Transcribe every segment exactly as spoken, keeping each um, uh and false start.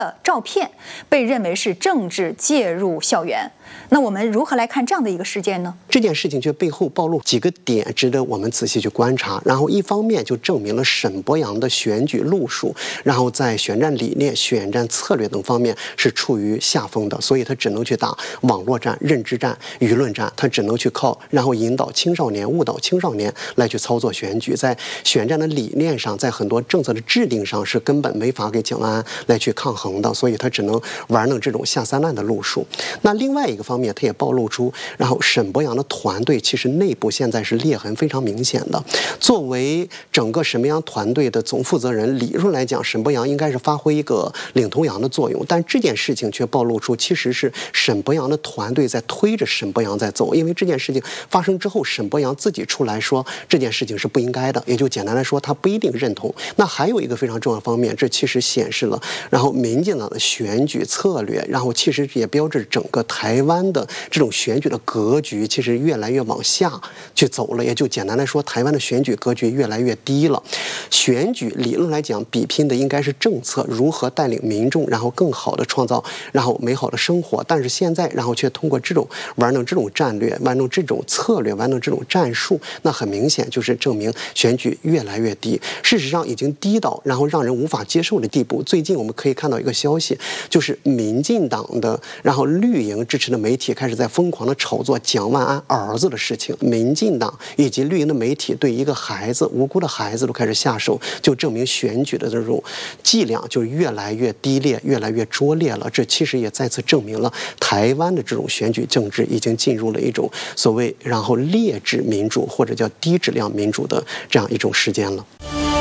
的照片被认为是政治介入校园。那我们如何来看这样的一个事件呢？ 这件事情却背后暴露几个点，值得我们仔细去观察。然后一方面就证明了沈伯洋的选举路数，然后在选战理念、选战策略等方面是处于下风的，所以他只能去打网络战、认知战、舆论战，他只能去靠然后引导青少年、误导青少年来去操作选举。在选战的理念上，在很多政策的制定上是根本没法给蒋万安来去抗衡的，所以他只能玩弄这种下三滥的路数。那另外一个方面，他也暴露出，然后沈伯洋的团队其实内部现在是裂痕非常明显的。作为整个沈伯洋团队的总负责人，理论来讲，沈伯洋应该是发挥一个领头羊的作用，但这件事情却暴露出，其实是沈伯洋的团队在推着沈伯洋在走。因为这件事情发生之后，沈伯洋自己出来说这件事情是不应该的，也就简单来说，他不一定认同。那还有一个非常重要的方面，这其实显示了，然后民进党的选举策略，然后其实也标志整个台湾的这种选举的格局，其实越来越往下去走了。也就简单来说，台湾的选举格局越来越低了。选举理论来讲，比拼的应该是政策，如何带领民众，然后更好的创造，然后美好的生活。但是现在，然后却通过这种玩弄这种战略，玩弄这种策略，玩弄这种战术，那很明显就是证明选举越来越低。事实上已经低到然后让人无法接受的地步。最近我们可以看到一个消息，就是民进党的然后绿营支持的媒体开始在疯狂的炒作蒋万安儿子的事情。民进党以及绿营的媒体对一个孩子无辜的孩子都开始下手，就证明选举的这种伎俩就越来越低劣，越来越拙劣了。这其实也再次证明了台湾的这种选举政治已经进入了一种所谓然后劣质民主或者叫低质量民主的这样一种时间了。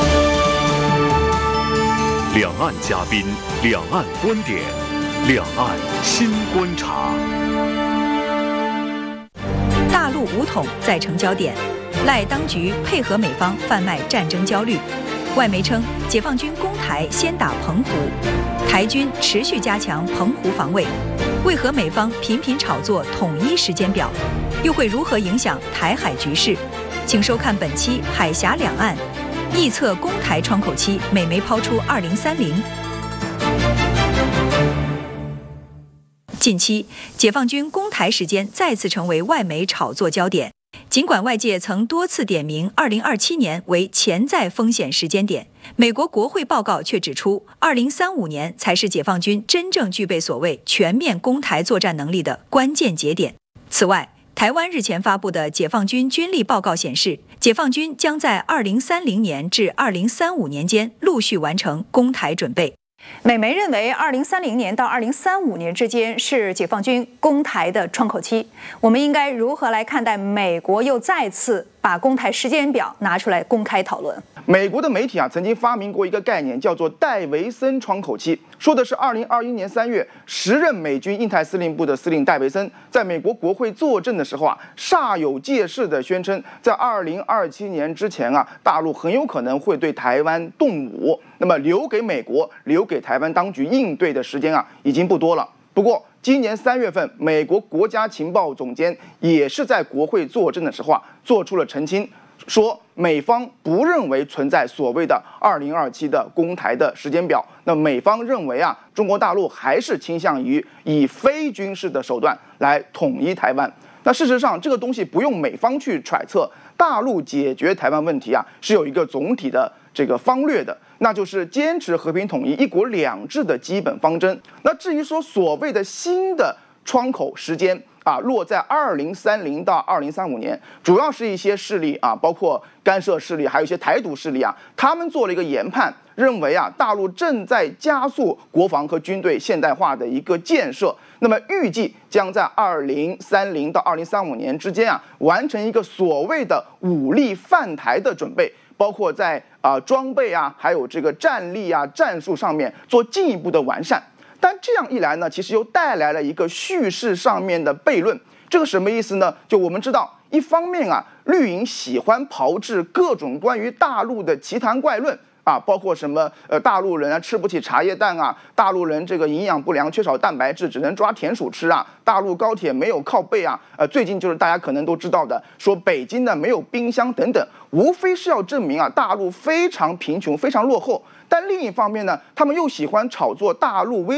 两岸嘉宾，两岸观点，两岸新观察。 大陆武统再成焦点，赖当局配合美方贩卖战争焦虑。外媒称，解放军攻台先打澎湖，台军持续加强澎湖防卫。为何美方频频炒作统一时间表？又会如何影响台海局势？请收看本期《海峡两岸》，臆测攻台窗口期，美媒抛出二零三零。近期，解放军攻台时间再次成为外媒炒作焦点。尽管外界曾多次点名二零二七年为潜在风险时间点，美国国会报告却指出，二零三五年才是解放军真正具备所谓全面攻台作战能力的关键节点。此外，台湾日前发布的解放军军力报告显示，解放军将在二零三零年至二零三五年间陆续完成攻台准备。 美媒认为，二零三零年到二零三五年之间是解放军攻台的窗口期。我们应该如何来看待美国又再次把攻台时间表拿出来公开讨论？ 美国的媒体啊，曾经发明过一个概念，叫做戴维森窗口期，说的是二零二一年三月，时任美军印太司令部的司令戴维森在美国国会作证的时候啊，煞有介事地宣称，在二零二七年之前啊，大陆很有可能会对台湾动武。那么留给美国、留给台湾当局应对的时间啊，已经不多了。不过，今年三月份，美国国家情报总监也是在国会作证的时候啊，做出了澄清，说美方不认为存在所谓的二零二七的攻台的时间表。那美方认为啊，中国大陆还是倾向于以非军事的手段来统一台湾。那事实上，这个东西不用美方去揣测，大陆解决台湾问题啊，是有一个总体的这个方略的。那就是坚持和平统一、一国两制的基本方针。那至于说所谓的新的窗口时间啊，落在二零三零到二零三五年，主要是一些势力啊，包括干涉势力，还有一些台独势力啊，他们做了一个研判，认为啊，大陆正在加速国防和军队现代化的一个建设。那么预计将在二零三零到二零三五年之间啊，完成一个所谓的武力犯台的准备。包括在啊、呃、装备啊，还有这个战力啊、战术上面做进一步的完善。但这样一来呢，其实又带来了一个叙事上面的悖论。这个什么意思呢？就我们知道，一方面啊，绿营喜欢炮制各种关于大陆的奇谈怪论。啊，包括什么呃，大陆人啊吃不起茶叶蛋啊，大陆人这个营养不良，缺少蛋白质，只能抓田鼠吃啊，大陆高铁没有靠背啊，呃，最近就是大家可能都知道的，说北京呢没有冰箱等等，无非是要证明啊，大陆非常贫穷，非常落后。但另一方面呢，他们又喜欢炒作大陆危